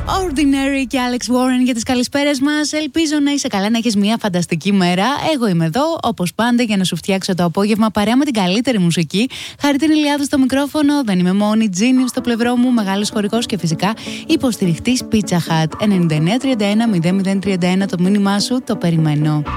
Ordinary και Alex Warren για τις καλησπέρες μας. Ελπίζω να είσαι καλά, να έχεις μια φανταστική μέρα. Εγώ είμαι εδώ, όπως πάντα, για να σου φτιάξω το απόγευμα παρέα με την καλύτερη μουσική. Χαριτίνη Ηλιάδου στο μικρόφωνο, δεν είμαι μόνη. Τζίνι στο πλευρό μου, μεγάλος χορηγός και φυσικά υποστηριχτής Pizza Hut. 9931 0031 το μήνυμά σου, το περιμένω.